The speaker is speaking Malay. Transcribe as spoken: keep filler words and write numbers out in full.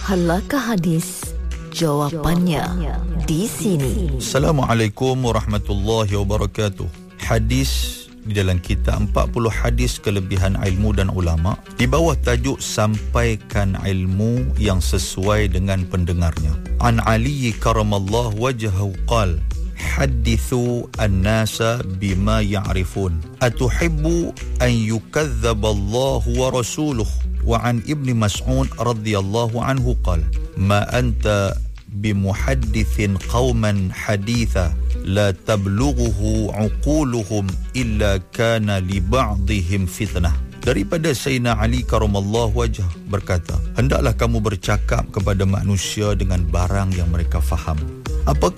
Halakah hadis? Jawapannya di sini. Assalamualaikum warahmatullahi wabarakatuh. Hadis di dalam kitab empat puluh hadis kelebihan ilmu dan ulama, di bawah tajuk sampaikan ilmu yang sesuai dengan pendengarnya. An Ali karamallahu wajhahu qala hadithu an-nasa bima ya'rifun atuhibbu an yukadzdzaba Allahu wa rasuluhu. Wa an Ibni Mas'ud radhiyallahu anhu qala ma anta bimuhaddithin qauman haditha la tablughuhu uquluhum illa kana li ba'dihim fitnah. Daripada Sayyidina Ali karamallahu wajhah berkata, hendaklah kamu bercakap kepada manusia dengan barang yang mereka faham. Apakah